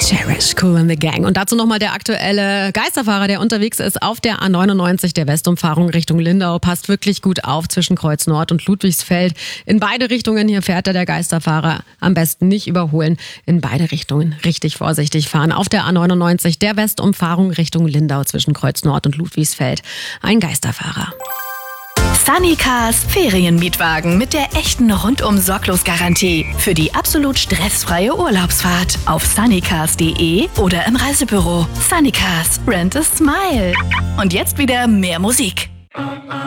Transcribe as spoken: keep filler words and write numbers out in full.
Cherish, Kool and the Gang. Und dazu nochmal der aktuelle Geisterfahrer, der unterwegs ist auf der A neunundneunzig, der Westumfahrung Richtung Lindau. Passt wirklich gut auf zwischen Kreuz Nord und Ludwigsfeld. In beide Richtungen, hier fährt er, der Geisterfahrer. Am besten nicht überholen. In beide Richtungen richtig vorsichtig fahren. Auf der A neunundneunzig, der Westumfahrung Richtung Lindau zwischen Kreuz Nord und Ludwigsfeld. Ein Geisterfahrer. Sunnycars Ferienmietwagen mit der echten Rundum-Sorglos-Garantie. Für die absolut stressfreie Urlaubsfahrt auf sunnycars punkt de oder im Reisebüro. Sunnycars, rent a smile. Und jetzt wieder mehr Musik.